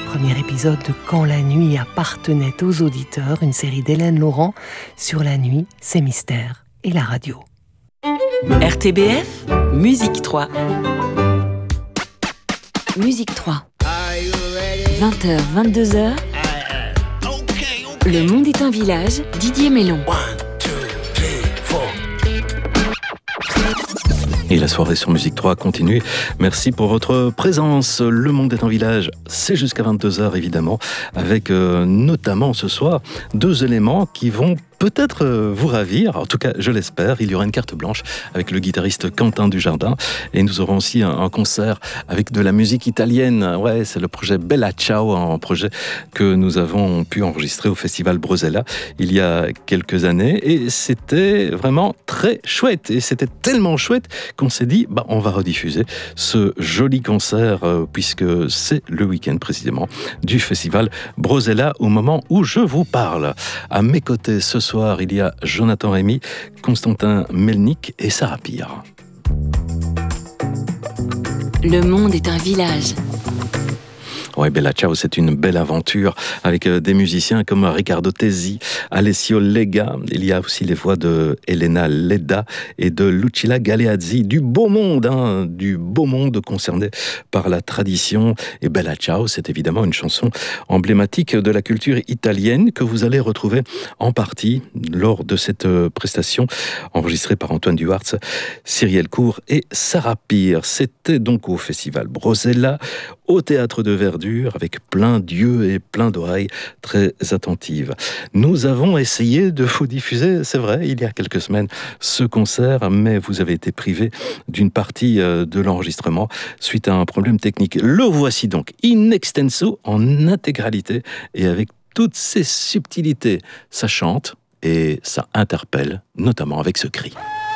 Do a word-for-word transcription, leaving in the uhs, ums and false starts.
premier épisode de Quand la nuit appartenait aux auditeurs, une série d'Hélène Laurent sur la nuit, ses mystères et la radio. R T B F, Musique trois. Musique trois. vingt heures, vingt-deux heures. Le monde est un village, Didier Mélon. Et la soirée sur Musique trois continue. Merci pour votre présence. Le monde est un village, c'est jusqu'à vingt-deux heures évidemment, avec euh, notamment ce soir deux éléments qui vont peut-être vous ravir, en tout cas je l'espère. Il y aura une carte blanche avec le guitariste Quentin Dujardin et nous aurons aussi un, un concert avec de la musique italienne. Ouais, c'est le projet Bella Ciao, un projet que nous avons pu enregistrer au festival Brosella il y a quelques années et c'était vraiment très chouette et c'était tellement chouette qu'on s'est dit bah on va rediffuser ce joli concert euh, puisque c'est le week-end précisément du festival Brosella au moment où je vous parle. À mes côtés ce soir, soir, il y a Jonathan Rémy, Constantin Melnik et Sarah Pire. Le monde est un village. Ouais, Bella Ciao, c'est une belle aventure avec des musiciens comme Riccardo Tesi, Alessio Lega. Il y a aussi les voix de Elena Leda et de Lucilla Galeazzi. Du beau monde, hein, du beau monde concerné par la tradition. Et Bella Ciao, c'est évidemment une chanson emblématique de la culture italienne que vous allez retrouver en partie lors de cette prestation enregistrée par Antoine Duhartz, Cyrielle Cour et Sarah Pire. C'était donc au festival Brosella, au Théâtre de Verdure, avec plein d'yeux et plein d'oreilles très attentives. Nous avons essayé de vous diffuser, c'est vrai, il y a quelques semaines, ce concert, mais vous avez été privé d'une partie de l'enregistrement suite à un problème technique. Le voici donc in extenso, en intégralité, et avec toutes ses subtilités. Ça chante et ça interpelle, notamment avec ce cri.